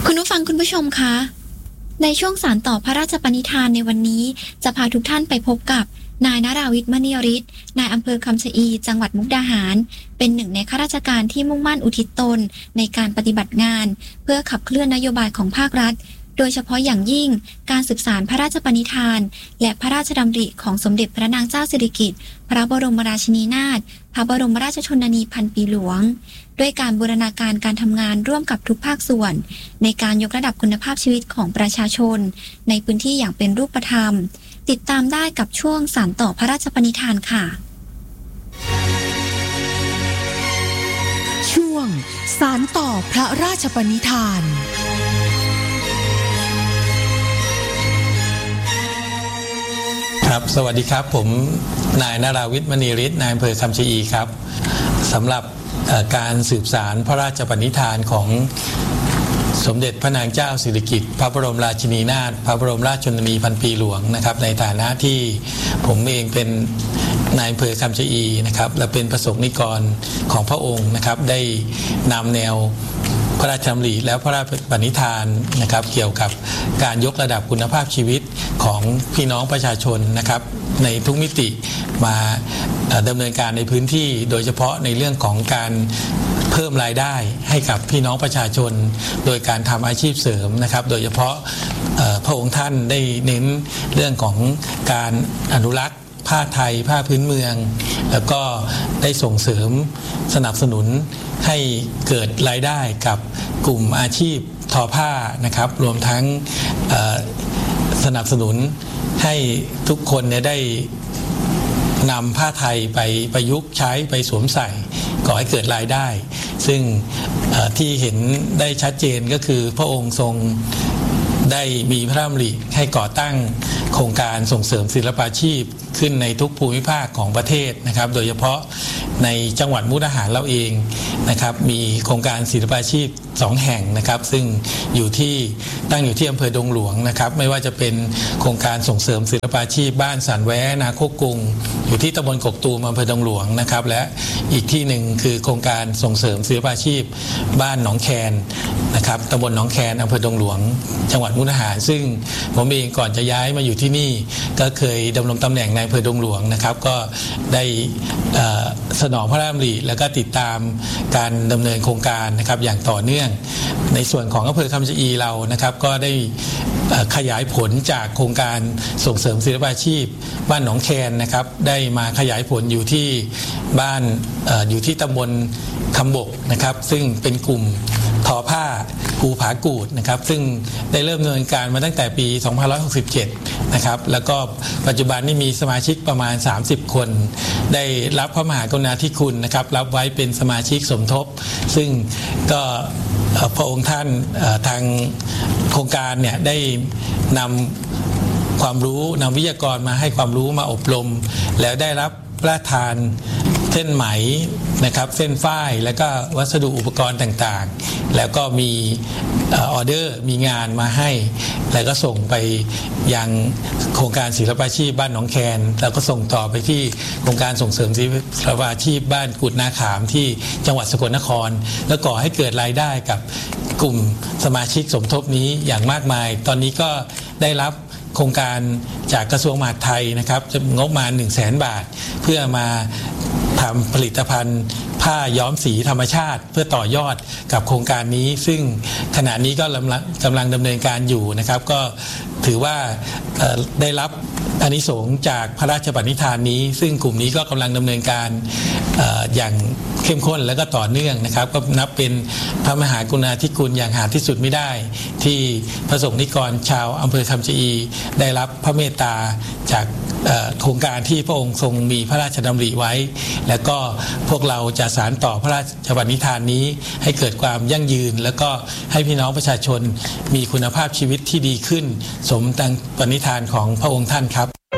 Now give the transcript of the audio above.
คุณผู้ฟังคุณผู้ชมคะในช่วงสานต่อพระราชปณิธานในวันนี้จะพาทุกท่านไปพบกับนายนราวิทย์มณีฤทธิ์นายอำเภอคำชะอีจังหวัดมุกดาหารเป็นหนึ่งในข้าราชการที่มุ่งมั่นอุทิศตนในการปฏิบัติงานเพื่อขับเคลื่อนนโยบายของภาครัฐโดยเฉพาะอย่างยิ่งการสืบสานพระราชปณิธานและพระราชดำริของสมเด็จพระนางเจ้าสิริกิติ์พระบรมราชินีนาถพระบรมราชชนนีพันปีหลวงด้วยการบูรณาการการทำงานร่วมกับทุกภาคส่วนในการยกระดับคุณภาพชีวิตของประชาชนในพื้นที่อย่างเป็นรูปธรรมติดตามได้กับช่วงสานต่อพระราชปณิธานค่ะช่วงสานต่อพระราชปณิธานครับสวัสดีครับผมนายนราวิทย์มณีฤทธิ์นายอำเภอคำชะอีครับสำหรับการสืบสานพระราชปณิธานของสมเด็จพระนางเจ้าสิริกิติ์พระบรมราชินีนาถพระบรมราชชนนีพันปีหลวงนะครับในฐานะที่ผมเองเป็นนายอำเภอคำชะอีนะครับและเป็นประสบนิกรของพระองค์นะครับได้นำแนวพระราชดำริและพระราชปณิธานนะครับเกี่ยวกับการยกระดับคุณภาพชีวิตของพี่น้องประชาชนนะครับในทุกมิติมาดำเนินการในพื้นที่โดยเฉพาะในเรื่องของการเพิ่มรายได้ให้กับพี่น้องประชาชนโดยการทำอาชีพเสริมนะครับโดยเฉพาะพระองค์ท่านได้เน้นเรื่องของการอนุรักษ์ผ้าไทยผ้าพื้นเมืองแล้วก็ได้ส่งเสริมสนับสนุนให้เกิดรายได้กับกลุ่มอาชีพทอผ้านะครับรวมทั้งสนับสนุนให้ทุกคนเนี่ยได้นำผ้าไทยไปประยุกต์ใช้ไปสวมใส่ก่อให้เกิดรายได้ซึ่งที่เห็นได้ชัดเจนก็คือพระองค์ทรงได้มีพระดำริให้ก่อตั้งโครงการส่งเสริมศิลปาชีพขึ้นในทุกภูมิภาคของประเทศนะครับโดยเฉพาะในจังหวัดมุกดาหารเราเองนะครับมีโครงการศิลปาชีพ2แห่งนะครับซึ่งตั้งอยู่ที่อำเภอดงหลวงนะครับไม่ว่าจะเป็นโครงการส่งเสริมศิลปาชีพบ้านสันแว้นาโคกรุงอยู่ที่ตำบลกกตูมอำเภอดงหลวงนะครับและอีกที่หนึ่งคือโครงการส่งเสริมศิลปาชีพบ้านหนองแคนนะครับตำบลหนองแคนอำเภอดงหลวงจังหวัดมุกดาหารซึ่งผมเองก่อนจะย้ายมาอยู่ที่นี่ก็เคยดำรงตำแหน่งในอำเภอดงหลวงนะครับก็ได้สนองพระราชดำริและก็ติดตามการดำเนินโครงการนะครับอย่างต่อเนื่องในส่วนของอำเภอคำชะอีเรานะครับก็ได้ขยายผลจากโครงการส่งเสริมศิลปาชีพบ้านหนองแคนนะครับได้มาขยายผลอยู่ที่บ้านอยู่ที่ตำบลคำบกนะครับซึ่งเป็นกลุ่มทอผ้าภูผากูดนะครับซึ่งได้เริ่มดำเนินการมาตั้งแต่ปี2567นะครับแล้วก็ปัจจุบันนี้มีสมาชิกประมาณ30คนได้รับพระมหากรุณาธิคุณนะครับรับไว้เป็นสมาชิกสมทบซึ่งก็พระองค์ท่านทางโครงการเนี่ยได้นำความรู้นำวิทยากรมาให้ความรู้มาอบรมแล้วได้รับพระราชทานเส้นไหมนะครับเส้นฝ้ายแล้วก็วัสดุอุปกรณ์ต่างๆแล้วก็มีออเดอร์มีงานมาให้แล้วก็ส่งไปยังโครงการศิลปาชีพบ้านหนองแคนแล้วก็ส่งต่อไปที่โครงการส่งเสริมศิลปาชีพบ้านกุดนาขามที่จังหวัดสกลนครแล้วก่อให้เกิดรายได้กับกลุ่มสมาชิกสมทบนี้อย่างมากมายตอนนี้ก็ได้รับโครงการจากกระทรวงมหาดไทยนะครับงบมา100,000 บาทเพื่อมาทำผลิตภัณฑ์ผ้าย้อมสีธรรมชาติเพื่อต่อยอดกับโครงการนี้ซึ่งขณะนี้ก็กำลังดำเนินการอยู่นะครับก็ถือว่าได้รับอานิสงส์จากพระราชปณิธานนี้ซึ่งกลุ่มนี้ก็กำลังดำเนินการอย่างเข้มข้นและก็ต่อเนื่องนะครับก็นับเป็นพระมหากรุณาธิคุณอย่างหาที่สุดไม่ได้ที่พระสงฆ์นิกรชาวอำเภอคำชะอีได้รับพระเมตตาจากโครงการที่พระองค์ทรงมีพระราชดำริไว้แล้วก็พวกเราจะสานต่อพระราชปณิธานนี้ให้เกิดความยั่งยืนแล้วก็ให้พี่น้องประชาชนมีคุณภาพชีวิตที่ดีขึ้นสมดังปณิธานของพระองค์ท่านครับ